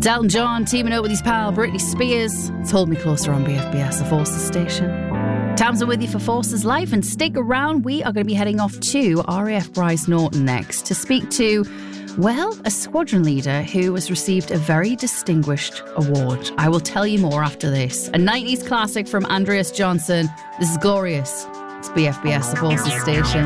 It's Elton John teaming up with his pal Britney Spears. It's Hold Me Closer on BFBS, the Forces station. Tamsin with you for Forces Life, and stick around. We are going to be heading off to RAF Bryce Norton next to speak to, well, a squadron leader who has received a very distinguished award. I will tell you more after this. A 90s classic from Andreas Johnson. This is Glorious. It's BFBS, the Forces station.